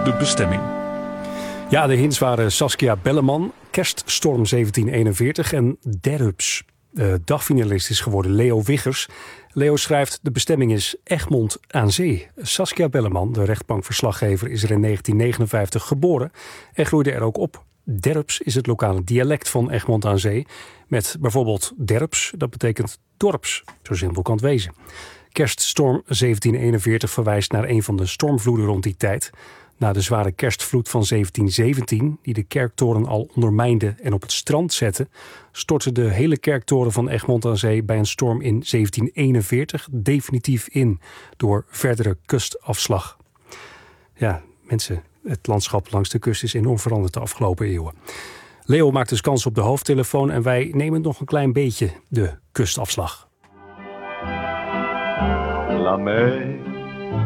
de bestemming. Ja, de hints waren Saskia Belleman, Kerststorm 1741 en Derrups. Dagfinalist is geworden Leo Wiggers. Leo schrijft: de bestemming is Egmond aan Zee. Saskia Belleman, de rechtbankverslaggever, is er in 1959 geboren en groeide er ook op. Derrups is het lokale dialect van Egmond aan Zee. Met bijvoorbeeld derps, dat betekent dorps. Zo simpel kan het wezen. Kerststorm 1741 verwijst naar een van de stormvloeden rond die tijd. Na de zware kerstvloed van 1717, die de kerktoren al ondermijnde en op het strand zette, stortte de hele kerktoren van Egmond aan Zee bij een storm in 1741 definitief in door verdere kustafslag. Ja, mensen, het landschap langs de kust is enorm veranderd de afgelopen eeuwen. Leo maakt dus kans op de hoofdtelefoon en wij nemen nog een klein beetje de kustafslag. La mer